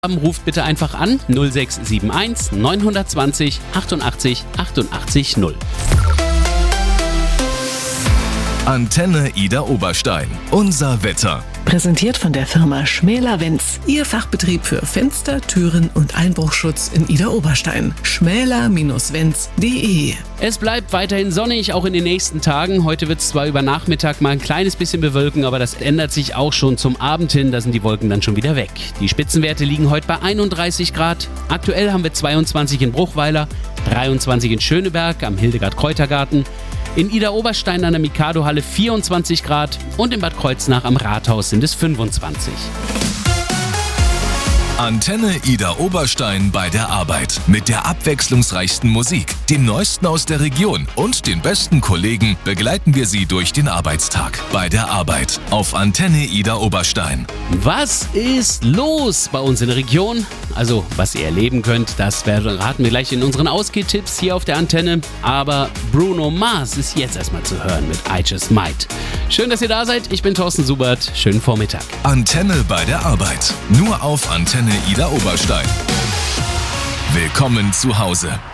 Ruft bitte einfach an 0671 920 88 88 0. Antenne Ida Oberstein. Unser Wetter. Präsentiert von der Firma Schmäler-Wenz. Ihr Fachbetrieb für Fenster, Türen und Einbruchschutz in Ida Oberstein. schmäler-wenz.de. Es bleibt weiterhin sonnig, auch in den nächsten Tagen. Heute wird es zwar über Nachmittag mal ein kleines bisschen bewölken, aber das ändert sich auch schon zum Abend hin. Da sind die Wolken dann schon wieder weg. Die Spitzenwerte liegen heute bei 31 Grad. Aktuell haben wir 22 in Bruchweiler, 23 in Schöneberg am Hildegard-Kräutergarten, in Ida Oberstein an der Mikado-Halle 24 Grad und in Bad Kreuznach am Rathaus sind es 25. Antenne Ida Oberstein bei der Arbeit. Mit der abwechslungsreichsten Musik, dem Neuesten aus der Region und den besten Kollegen begleiten wir Sie durch den Arbeitstag. Bei der Arbeit auf Antenne Ida Oberstein. Was ist los bei uns in der Region? Also, was ihr erleben könnt, das verraten wir gleich in unseren Ausgehtipps hier auf der Antenne. Aber Bruno Mars ist jetzt erstmal zu hören mit I Just Might. Schön, dass ihr da seid. Ich bin Thorsten Subert. Schönen Vormittag. Antenne bei der Arbeit. Nur auf Antenne Ida Oberstein. Willkommen zu Hause.